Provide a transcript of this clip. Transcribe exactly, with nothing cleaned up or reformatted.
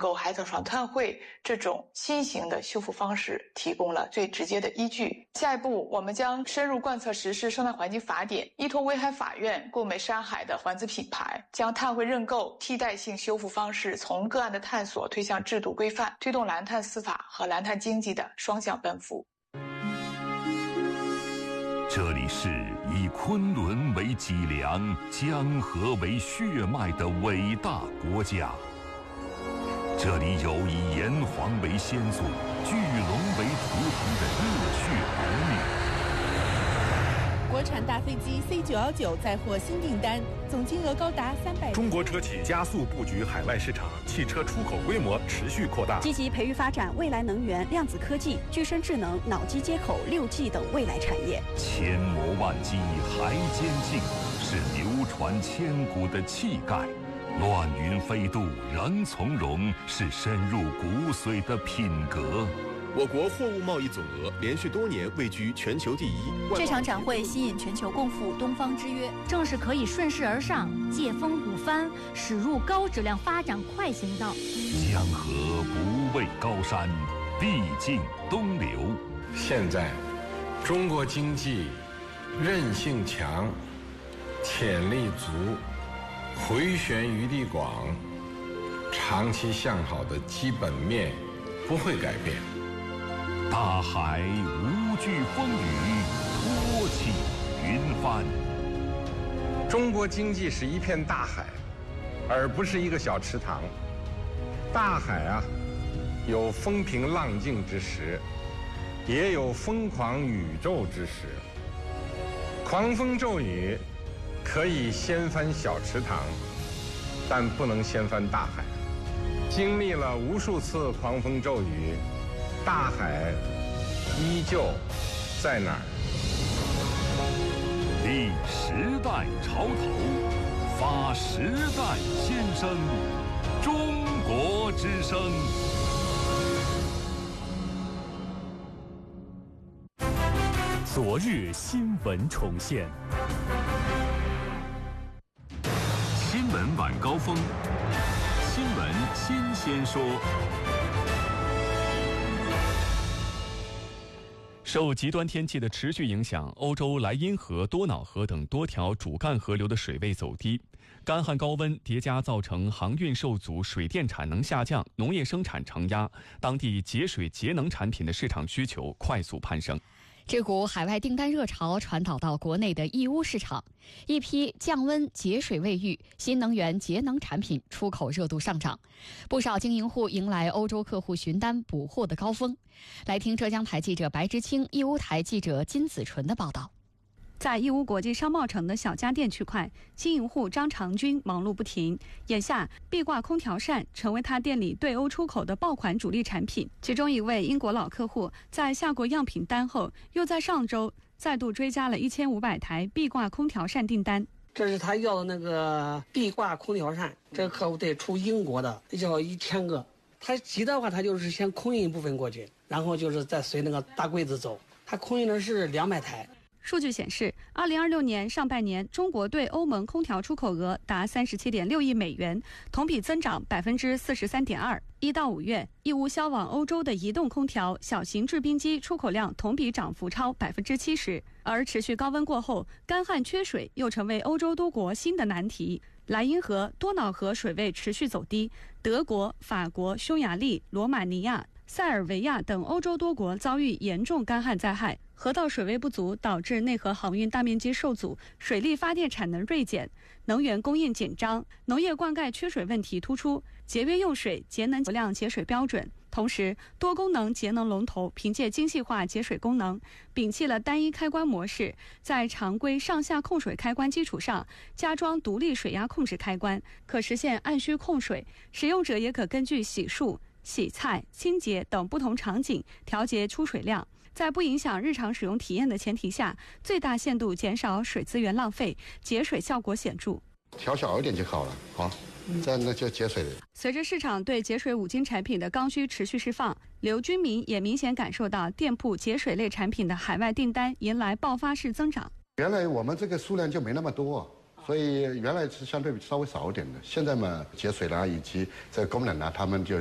购海藻床碳汇这种新型的修复方式提供了最直接的依据。下一步，我们将深入贯彻实施生态环境法典，依托威海法院购美山海的环资品牌，将碳汇认购替代性修复方式从个案的探索推向制度规范，推动蓝碳司法和蓝碳经济的双向奔赴。 这里是以昆仑为脊梁、江河为血脉的伟大国家。这里有以炎黄为先祖、巨龙为图腾的热血儿女。 国产大飞机 C 九一九再获新订单，总金额高达三百。 中国车企加速布局海外市场，汽车出口规模持续扩大， 积极培育发展未来能源、量子科技、具身智能、脑机接口、六 G 等未来产业。 千磨万击还坚劲，是流传千古的气概。乱云飞渡仍从容，是深入骨髓的品格。 我国货物贸易总额连续多年位居全球第一。 这场展会吸引全球共赴东方之约，正是可以顺势而上，借风鼓帆，驶入高质量发展快行道。 江河不畏高山，必尽东流。 现在，中国经济韧性强，潜力足，回旋余地广，长期向好的基本面不会改变。 大海无惧风雨，托起云帆。 中国经济是一片大海，而不是一个小池塘。大海啊，有风平浪静之时，也有疯狂宇宙之时。狂风骤雨可以掀翻小池塘，但不能掀翻大海。经历了无数次狂风骤雨，大海依旧在哪儿？ 立时代潮头，发时代先声，中国之声。 昨日新闻重现， 新闻晚高峰，新闻新鲜说。 受极端天气的持续影响，欧洲莱茵河、多瑙河等多条主干河流的水位走低，干旱高温叠加造成航运受阻、水电产能下降、农业生产承压，当地节水节能产品的市场需求快速攀升。 这股海外订单热潮传导到国内的义乌市场，一批降温节水卫浴、新能源节能产品出口热度上涨，不少经营户迎来欧洲客户询单补货的高峰。来听浙江台记者白之清、义乌台记者金子纯的报道。 在义乌国际商贸城的小家电区块，经营户张长军忙碌不停。眼下，壁挂空调扇成为他店里对欧出口的爆款主力产品。其中一位英国老客户在下过样品单后，又在上周再度追加了一千五百台壁挂空调扇订单。 这是他要的那个壁挂空调扇，这个客户得出英国的，要一千个。他急的话，他就是先空运一部分过去，然后就是再随那个大柜子走。他空运的是两百台。 数据显示，二零二六年上半年，中国对欧盟空调出口额达三十七点六亿美元，同比增长百分之四十三点二。一到五月，义乌销往欧洲的移动空调、小型制冰机出口量同比涨幅超百分之七十。而持续高温过后，干旱缺水又成为欧洲多国新的难题。莱茵河、多瑙河水位持续走低，德国、法国、匈牙利、罗马尼亚、塞尔维亚等欧洲多国遭遇严重干旱灾害。河道水位不足导致内河航运大面积受阻，水力发电产能锐减，能源供应紧张，农业灌溉缺水问题突出，节约用水、节能量节水标准。同时，多功能节能龙头凭借精细化节水功能，摒弃了单一开关模式，在常规上下控水开关基础上加装独立水压控制开关，可实现按需控水。使用者也可根据洗漱、洗菜、清洁等不同场景调节出水量，在不影响日常使用体验的前提下，最大限度减少水资源浪费，节水效果显著。 调小一点就好了啊，这样那就节水。 随着市场对节水五金产品的刚需持续释放，刘军民也明显感受到店铺节水类产品的海外订单迎来爆发式增长。 原来我们这个数量就没那么多，所以原来是相对稍微少一点的。现在嘛，节水啦以及这个功能啦，他们就